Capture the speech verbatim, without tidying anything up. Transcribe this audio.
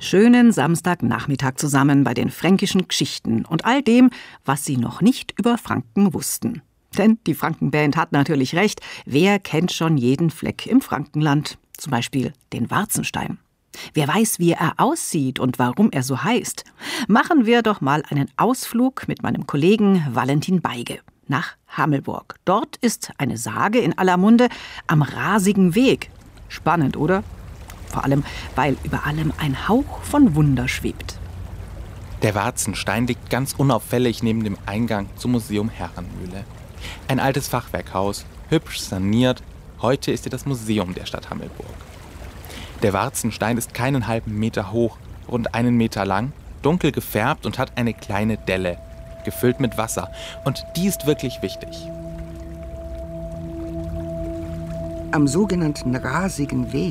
Schönen Samstagnachmittag zusammen bei den fränkischen Geschichten und all dem, was Sie noch nicht über Franken wussten. Denn die Frankenband hat natürlich recht. Wer kennt schon jeden Fleck im Frankenland? Zum Beispiel den Warzenstein. Wer weiß, wie er aussieht und warum er so heißt? Machen wir doch mal einen Ausflug mit meinem Kollegen Valentin Beige nach Hammelburg. Dort ist eine Sage in aller Munde am rasigen Weg. Spannend, oder? Vor allem, weil über allem ein Hauch von Wunder schwebt. Der Warzenstein liegt ganz unauffällig neben dem Eingang zum Museum Herrenmühle. Ein altes Fachwerkhaus, hübsch saniert. Heute ist er das Museum der Stadt Hammelburg. Der Warzenstein ist keinen halben Meter hoch, rund einen Meter lang, dunkel gefärbt und hat eine kleine Delle, gefüllt mit Wasser. Und die ist wirklich wichtig. Am sogenannten rasigen Weg